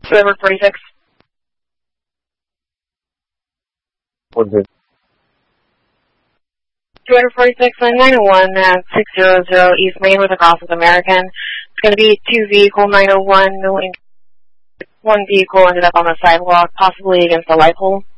Edward 46. What is it? 246 on 901 at 600 East Main with a cross with American. It's going to be 2 vehicle 901. One vehicle ended up on the sidewalk, possibly against the light pole.